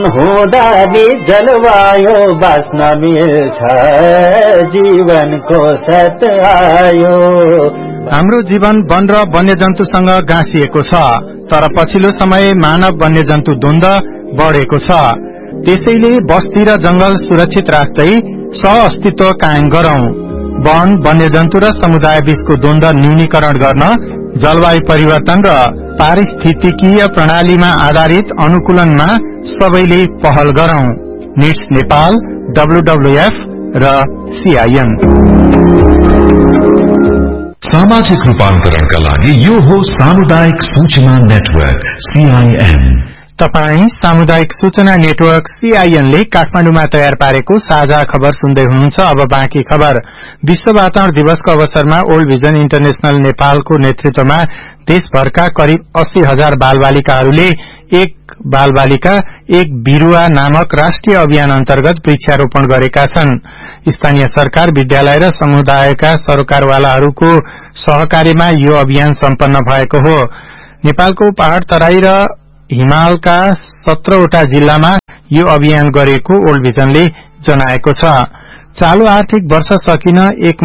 हुँदा जलवायु बाँच्न मिल्छ जीवनको सत आयो। हाम्रो जीवन वन र वन्यजन्तुसँग गाँसिएको छ, तर पछिल्लो समय मानव वन्यजन्तु द्वन्द बढेको छ। त्यसैले बस्ती र जंगल सुरक्षित राख्दै सहअस्तित्व कायम गरौं। वन, वन्यजन्तु र समुदाय बीचको द्वन्द न्यूनीकरण गर्न जलवायु परिवर्तन र पारिस्थितिकीय प्रणालीमा आधारित अनुकूलनमा सबैले पहल गरौं। निट्स नेपाल, WWF र CIN। सामाजिक रूपान्तरणका लागि यो हो सामुदायिक सूचना नेटवर्क CIN। तपाई सामुदायिक सूचना नेटवर्क CIN ले काठमाडौँमा तयार पारेको साझा खबर सुन्दै हुनुहुन्छ। अब बाँकी खबर। विश्व वातावरण दिवसको अवसरमा ओल्ड भिजन इन्टरनेशनल नेपालको नेतृत्वमा देशभरका करिब 80,000 बालबालिकाहरूले एक बालबालिका एक बिरूवा नामक राष्ट्रिय अभियान अन्तर्गत वृक्षारोपण गरेका छन्। स्थानीय सरकार, विद्यालय र समुदायका सरकारवालाहरूको सहकार्यमा यो अभियान सम्पन्न भएको हो। नेपालको पहाड़ तराई र हिमालका 17वटा जिल्लामा यो अभियान गरेको ओल्ड भिजनले जनाएको छ। चालू आर्थिक वर्ष सकिन एक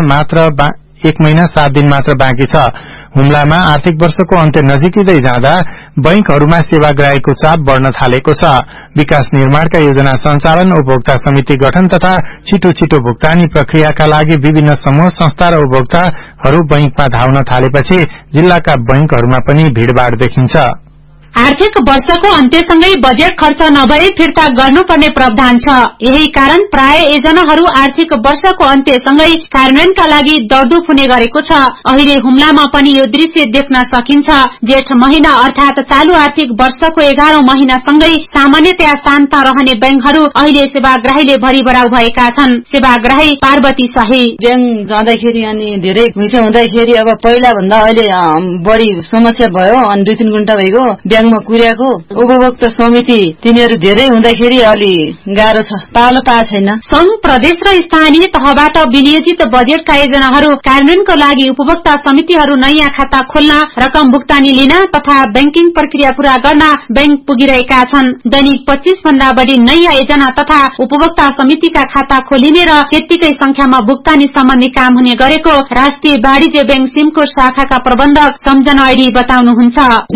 महिना 7 दिन मात्र बाँकी छ। हुम्लामा आर्थिक वर्षको अन्त्य नजिकै जाँदा बैंकहरूमा सेवाग्राहीको चाप बढ़न थालेको छ। विकास निर्माणका योजना सञ्चालन, उपभोक्ता समिति गठन तथा छिटो भुक्तानी प्रक्रियाका लागि विभिन्न समूह, संस्था र उपभोक्ताहरू बैंकमा धाउन थालेपछि जिल्लाका बैंकहरूमा पनि भीड़भाड़ देखिन्छ। आर्थिक वर्षको अन्त्यसँगै बजेट खर्च नभई फिर्ता गर्नुपर्ने प्रावधान छ। यही कारण प्राय योजनाहरू आर्थिक वर्षको अन्त्यसँगै कार्यान्वयनका लागि दौडधुप हुने गरेको छ। अहिले हुम्लामा पनि यो दृश्य देख्न सकिन्छ। जेठ महिना अर्थात चालू आर्थिक वर्षको 11औं महिनासँगै सामान्यतया शान्त रहने बैंकहरू अहिले सेवाग्राहीले भरिभराउ भएका छन्। सेवाग्राही पार्वती शाही। ब्याङ्क जाँदाखेरि अनि धेरै घुइँचो हुँदाखेरि अब पहिला भन्दा अहिले बढी समस्या भयो। अनि 2-3 घण्टा भइगयो ब्याङ्कमा कुर्याको। उपभोक्ता समिति तिनीहरू धेरै हुँदाखेरि अलि गाह्रो छ, पालो पाएको छैन। संघ, प्रदेश र स्थानीय तहबाट विनियोजित बजेटका योजनाहरू कार्यान्वयनको लागि उपभोक्ता समितिहरू नयाँ खाता खोल्न, रकम भुक्तानी लिन तथा बैंकिङ प्रक्रिया पूरा गर्न बैंक पुगिरहेका छन्। दैनिक 25 भन्दा बढ़ी नयाँ योजना तथा उपभोक्ता समितिका खाता खोलिने र त्यतिकै संख्यामा भुक्तानी सम्बन्धी काम हुने गरेको राष्ट्रिय वाणिज्य बैंक सिमकोट शाखाका प्रबन्धक सम्झना ऐडी बताउनुहुन्छ।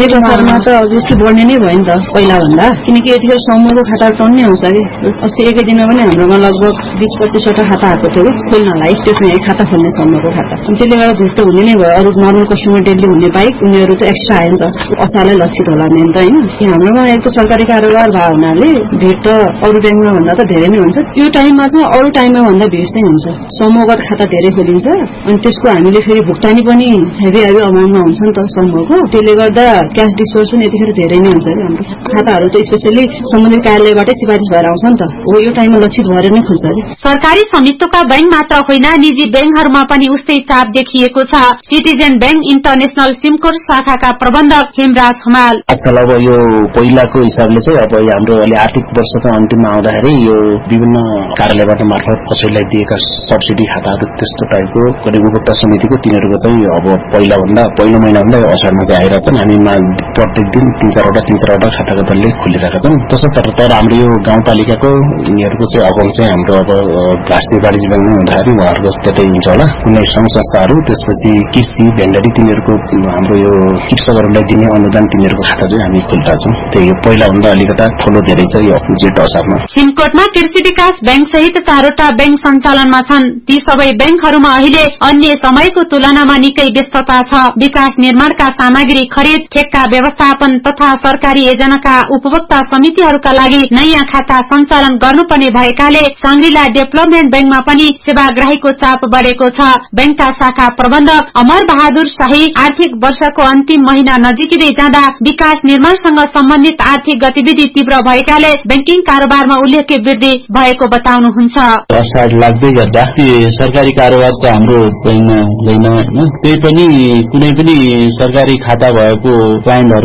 बढ्ने नै भयो नि त पहिला भन्दा, किनकि यतिखेर समूहको खाता टन्ने आउँछ कि। अस्ति एकै दिनमा पनि हाम्रोमा लगभग 20-25वटा खाता आएको थियो कि खोल्नलाई, स्टेसनरी खाता खोल्ने समूहको खाता। त्यसले गर्दा भिड त हुने नै भयो। अरू नर्मल कस्टमर डेली हुने बाहेक उनीहरू त एक्स्ट्रा आयो नि त, असारलाई लक्षित होला नि त होइन। हाम्रोमा एक त सरकारी कारोबार भए हुनाले भिड त अरू टाइममा भन्दा त धेरै नै हुन्छ। यो टाइममा चाहिँ अरू टाइममा भन्दा भिड चाहिँ हुन्छ। समूहगत खाता धेरै खोलिन्छ अनि त्यसको हामीले फेरि भुक्तानी पनि हेभी अमाउन्टमा हुन्छ नि त समूहको। त्यसले गर्दा क्याश डिस्बर्स पनि यतिखेर धेरै नै हुन्छ। हाम्रो खाताहरू त स्पेशली सम्बन्धित कार्यालयबाटै सिफारिस भएर आउँछ नि त, हो यो टाइममा लक्षित भएर नै खुल्छ। सरकारी स्वामित्वका बैंक मात्र होइन, निजी बैंकहरूमा पनि उस्तै चाप देखिएको छ। सिटिजन बैंक इन्टरनेशनल सिमकोट शाखाका प्रबन्धक हेमराज हमाल। आजकल अब यो पहिलाको हिसाबले चाहिँ अब हाम्रो अहिले आर्थिक वर्षको अन्तिममा आउँदाखेरि यो विभिन्न कार्यालयबाट मार्फत कसैलाई दिएका सब्सिडी खाताहरू त्यस्तो टाइपको कुनै उपभोक्ता समितिको तिनीहरूको चाहिँ अब पहिलो महिना भन्दा असारमा चाहिँ आइरहेछन्। हामीमा प्रत्येक दिन 3-4वटा खाताको दलले खोलिरहेका छन्। तर हाम्रो यो गाउँपालिकाको यिनीहरूको चाहिँ अभाव चाहिँ हाम्रो अब राष्ट्रिय वाणिज्य बैंक नै हुँदाखेरि उहाँहरूको त्यतै हुन्छ होला। कुनै संघ संस्थाहरू, त्यसपछि कृषि भेन्डरी तिनीहरूको हाम्रो यो कृषकहरूलाई दिने अनुदान तिनीहरूको खाता चाहिँ हामी खोलिरहेका छौँ। त्यही हो, पहिला भन्दा अलिकता ठुलो धेरै छ यो जेठ असारमा। सिमकोटमा कृषि विकास बैंक सहित 4वटा बैंक सञ्चालनमा छन्। ती सबै बैंकहरूमा अहिले अन्य समयको तुलनामा निकै व्यस्तता छ। विकास निर्माणका सामग्री खरिद, ठेक्का व्यवस्थापन तथा सरकारी योजनाका उपभोक्ता समितिहरूका लागि नयाँ खाता सञ्चालन गर्नुपर्ने भएकाले सांग्रिला डेभलपमेन्ट बैंकमा पनि सेवाग्राहीको चाप बढ़ेको छ। बैंकका शाखा प्रबन्धक अमर बहादुर शाही आर्थिक वर्षको अन्तिम महिना नजिकै जाँदा विकास निर्माणसँग सम्बन्धित आर्थिक गतिविधि तीव्र भएकाले बैंकिङ कारोबारमा उल्लेख्य वृद्धि भएको बताउनुहुन्छ। असार लाग्दै गर्दा सरकारी कारोबार त हाम्रो बैंकमा हुँदैन होइन। त्यही पनि कुनै पनि सरकारी खाता भएको क्लाइन्टहरूले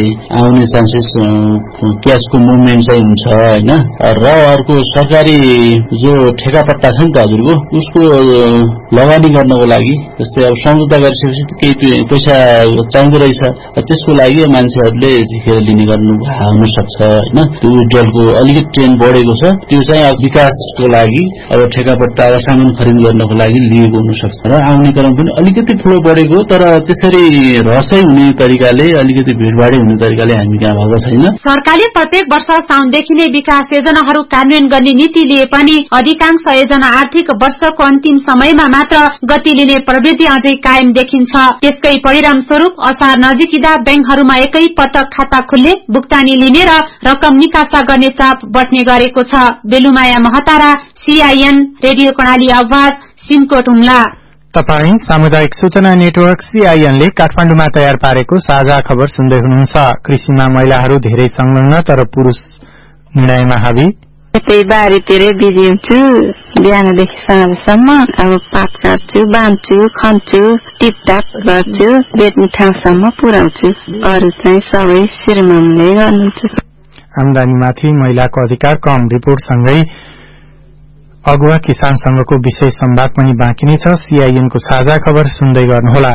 आउने चान्सेस क्याशको मुभमेन्ट चाहिँ हुन्छ हैन। र अर्को सरकारी जो ठेकापट्टा छ नि त हजुरको उसको लगानी गर्नको लागि जस्तै अब सम्झौता गरिसकेपछि केही पैसा चाहिँदो रहेछ त्यसको लागि मान्छेहरूले झिकेर लिने गर्नु हुन सक्छ हैन। त्यो विड्रलको अलिकति ट्रेन्ड बढेको छ त्यो चाहिँ विकासको लागि अब ठेकापट्टा सामान खरिद गर्नको लागि लिएको हुन सक्छ र आउने क्रम पनि अलिकति फ्लो बढेको तर त्यसरी रसै हुने तरिकाले अलिकति भिडभाडै हुने तरिकाले हामी कहाँ भएको छैन। सरकारले प्रत्येक वर्ष साउनदेखि नै विकास योजनाहरू कार्यान्वयन गर्ने नीति लिए पनि अधिकांश योजना आर्थिक वर्षको अन्तिम समयमा मात्र गति लिने प्रवृत्ति अझै कायम देखिन्छ। त्यसकै परिणाम स्वरूप असार नजिकिँदा बैंकहरूमा एकै पटक खाता खुल्ने भुक्तानी लिने र रकम निकासा गर्ने चाप बढ्ने गरेको छ। बेलुमाया महतारा, सीआईएन रेडियो कर्णाली आवाज, सिमकोट हुम्ला। तपाई सामुदायिक सूचना नेटवर्क सीआईएन ले काठमाडौँमा तयार पारेको साझा खबर सुन्दै हुनुहुन्छ। कृषिमा महिलाहरू धेरै संलग्न तर पुरुष निर्णयमा हावी। यतै बारीतिरै बिजी हुन्छु बिहानदेखि साँझसम्म। अब पात काट्छु, बाँध्छु, खन्छु, टिपटाप गर्छु, बेच्ने ठाउँसम्म पुर्याउँछु। अरू चाहिँ सबै श्रीमानले गर्नुहुन्छ। आमदानीमाथि महिलाको अधिकार कम रिपोर्टसँगै अगुवा किसान संघको विशेष संवाद पनि बाँकी नै छ। सीआईएनको साझा खबर सुन्दै गर्नुहोला।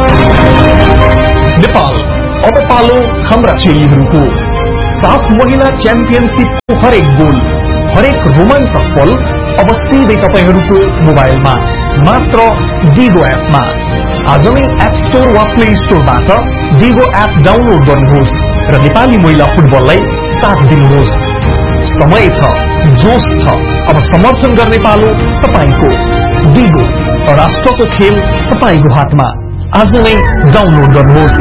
नेपाल अब पालो हाम्रा चेलीहरूको। 7 महिला च्याम्पियनशिपको हरेक गोल, हरेक रोमाञ्चक पल अब सिधै तपाईहरूको मोबाइलमा मात्र डिगो एपमा। आज नै एप स्टोर वा प्ले स्टोरबाट डिगो एप डाउनलोड गर्नुहोस् र नेपाली महिला फुटबललाई साथ दिनुहोस्। समय छ, जोश छ, अब समर्थन गर्ने पालो तपाईको। डिगो राष्ट्रको खेल तपाईको हातमा। आज नै डाउनलोड गर्नुहोस्।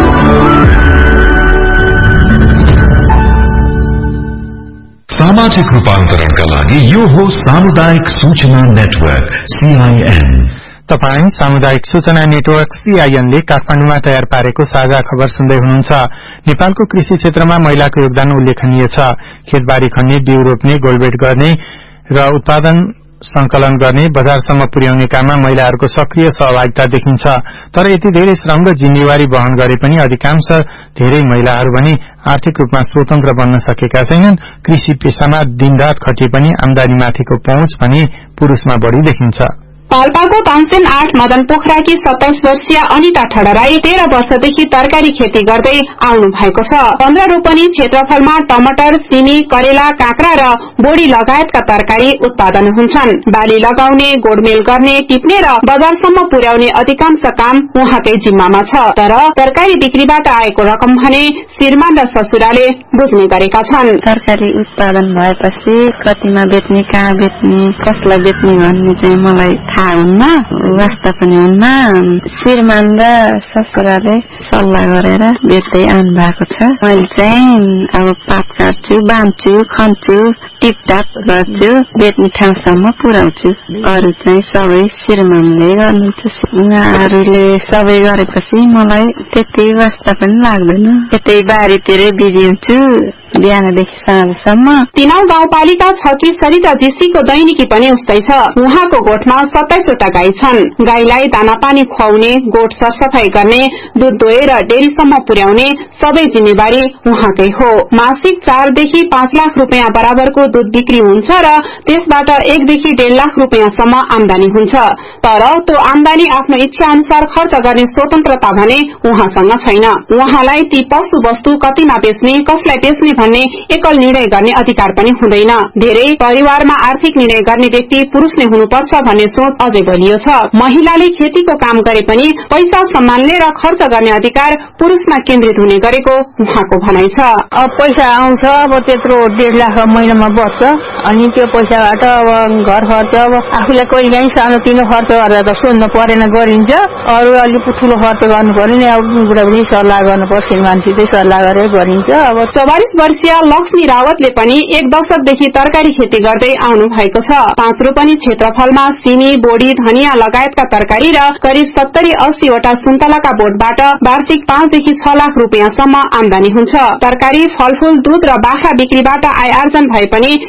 सामाजिक रूपान्तरणका लागि यो हो सामुदायिक सूचना नेटवर्क सीआईएन। तपाई सामुदायिक सूचना नेटवर्क सीआईएन ले काठमाडौँमा तयार पारेको साझा खबर सुन्दै हुनुहुन्छ। नेपालको कृषि क्षेत्रमा महिलाको योगदान उल्लेखनीय छ। खेतबारी खन्ने, बिउ रोप्ने, गोलबेट गर्ने र उत्पादन संकलन गर्ने, बजारसम्म पुर्याउने काममा महिलाहरूको सक्रिय सहभागिता देखिन्छ। तर यति धेरै श्रम र जिम्मेवारी वहन गरे पनि अधिकांश धेरै महिलाहरू भने आर्थिक रूपमा स्वतन्त्र बन्न सकेका छैनन्। कृषि पेशामा दिनरात खटिए पनि आमदानीमाथिको पहुँच भने पुरूषमा बढ़ी देखिन्छ। पाल्पाको तानसेन 8 मदन पोखराकी 27 वर्षीय अनिता ठडराई 13 वर्षदेखि तरकारी खेती गर्दै आउनु भएको छ। 15 रोपनी क्षेत्रफलमा टमाटर, सिमी, करेला, काँक्रा र बोडी लगायतका तरकारी उत्पादन हुन्छन्। बाली लगाउने, गोडमेल गर्ने, टिप्ने र बजारसम्म पुर्याउने अधिकांश काम उहाँकै जिम्मामा छ। तर तरकारी बिक्रीबाट आएको रकम भने श्रीमान र ससुराले बुझ्ने गरेका छन्। तरकारी उत्पादन भएपछि कतिमा बेच्ने, कहाँ बेच्ने, कसलाई बेच्ने भन्ने चाहिँ मलाई हुन्न, वास्ता पनि हुन्न। श्रीमान र ससुराले सल्लाह गरेर बेच्दै आउनु भएको छ। मैले चाहिँ अब पात काट्छु, बाँध्छु, खन्छु, टिपटाप गर्छु, बेच्ने ठाउँसम्म पुर्याउँछु। अरू चाहिँ सबै श्रीमानले गर्नुहुन्छ। उहाँहरूले सबै गरेपछि मलाई त्यति वास्ता पनि लाग्दैन। यतै बारीतिरै बिजी हुन्छु बिहानदेखि साँझसम्म। तिनाउ गाउँपालिका 6 सरिता जीसीको दैनिकी पनि उस्तै छ। उहाँको गोठमा 27 वटा गाई छन्। गाईलाई दाना पानी खुवाउने, गोठ सरसफाई गर्ने, दूध दोहेर डेरीसम्म पुर्याउने सबै जिम्मेवारी उहाँकै हो। मासिक 4 देखि 5 लाख रुपियाँ बराबरको दूध बिक्री हुन्छ र त्यसबाट 1 देखि 1.5 लाख रुपियाँसम्म आमदानी हुन्छ। तर त्यो आमदानी आफ्नो इच्छा अनुसार खर्च गर्ने स्वतन्त्रता भने उहाँसँग छैन। उहाँलाई ती पशु वस्तु कतिमा बेच्ने, कसलाई बेच्ने भन्ने एकल निर्णय गर्ने अधिकार पनि हुँदैन। धेरै परिवारमा आर्थिक निर्णय गर्ने व्यक्ति पुरूष नै हुनुपर्छ भन्ने सोच अझै बलियो छ। महिलाले खेतीको काम गरे पनि पैसा सम्हाल्ने र खर्च गर्ने अधिकार पुरूषमा केन्द्रित हुने गरेको उहाँको भनाइ छ। अब पैसा आउँछ, अब त्यत्रो 1.5 लाख महिनामा बच्छ। अनि त्यो पैसाबाट अब घर खर्च, अब आफूलाई कहिले काहीँ सानोतिनो खर्च गरेर त सोध्नु परेन, गरिन्छ। अरू अलिक ठूलो खर्च गर्नु पर्यो नि, अब बुढाबुढी सल्लाह गर्नुपर्छ, मान्छे चाहिँ सल्लाह गरेर गरिन्छ। अब 44 वर्षीय लक्ष्मी रावतले पनि 1 दशकदेखि तरकारी खेती गर्दै आउनु भएको छ। 5 रोपनी क्षेत्रफलमा सिमी, बोडी, धनिया लगायतका तरकारी र करिब 70-80 वटा सुन्तलाका बोटबाट वार्षिक 5 देखि 6 लाख रुपियाँसम्म आमदानी हुन्छ। तरकारी, फलफूल, दूध र बाख्रा बिक्रीबाट आय आर्जन भए पनि रकम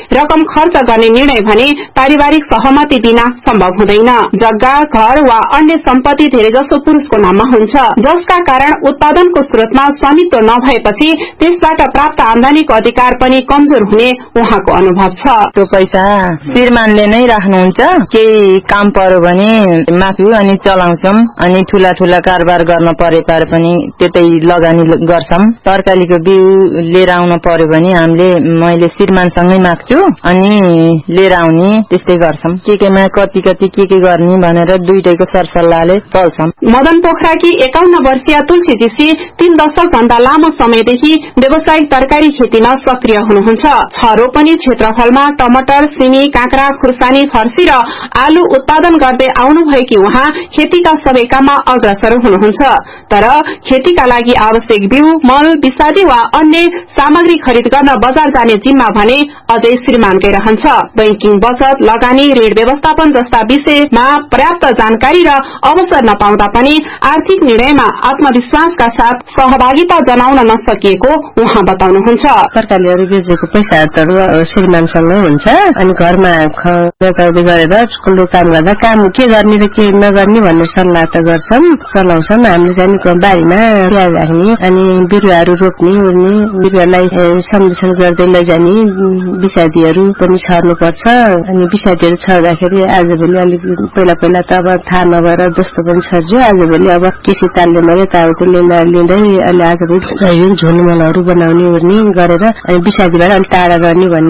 रकम खर्च गर्ने निर्णय भने पारिवारिक सहमति बिना सम्भव हुँदैन। जग्गा, घर वा अन्य सम्पत्ति धेरैजसो पुरुषको नाममा हुन्छ, जसका कारण उत्पादनको स्रोतमा स्वामित्व नभएपछि त्यसबाट प्राप्त आमदानीको अधिकार पनि कमजोर हुने उहाँको अनुभव छ। त्यो पैसा श्रीमानले नै राख्नुहुन्छ, केही काम पर्यो भने माफी अनि चलाउँछौं, अनि ठूला ठूला कारोबार गर्न परे पनि त्यतै लगानी गर्छौं। तरकारीको बिउ लिएर आउन पर्यो भने मैले श्रीमानसँगै माग्छु अनि लिएर आउने, त्यस्तै गर्छौं। केमा कति के गर्ने भनेर दुईटैको सरसल्लाहले चल्छौं। मदन पोखराकी 51 वर्षीय तुलसी जीसी 3 दशक भन्दा लामो समयदेखि व्यावसायिक तरकारी खेतीमा सक्रिय हुनुहुन्छ। 6 रोपनी क्षेत्रफलमा टमाटर, सिमी, काँक्रा, खुर्सानी, फर्सी र आलु उत्पादन गर्दै आउनुभएकी उहाँ खेतीका सबै काममा अग्रसर हुनुहुन्छ। तर खेतीका लागि आवश्यक बिउ, मल, विषादी वा अन्य सामग्री खरिद गर्न बजार जाने जिम्मा भने अझै श्रीमानकै रहन्छ। बैंकिङ, बचत, लगानी, ऋण व्यवस्थापन जस्ता विषयमा पर्याप्त जानकारी र अवसर नपाउँदा पनि आर्थिक निर्णयमा आत्मविश्वासका साथ सहभागिता जनाउन नसकिएको उहाँ बताउनुहुन्छ। तरकारीहरू बेचेको पैसाहरू श्रीमानसँगै हुन्छ अनि घरमा खर्च गरेर ठुलो काम गर्दा काम के गर्ने र के नगर्ने भन्ने सल्लाह त गर्छौं, चलाउँछौं। हामीले चाहिँ बारीमा प्याज राख्ने अनि बिरुवाहरू रोप्ने ओर्ने, बिरुवालाई संरक्षण गर्दै लैजाने, विषादीहरू पनि छर्नुपर्छ। अनि विषादीहरू छर्दाखेरि आजभोलि अलिक पहिला त अब थाहा नभएर जस्तो पनि छर्यो, आजभोलि अब केसी तालले मरे ताउको लिँदै अहिले आजभोलि झोलमलहरू बनाउने ओर्ने गरेर अनि विषादीबाट अलिक टाढा गर्ने भन्ने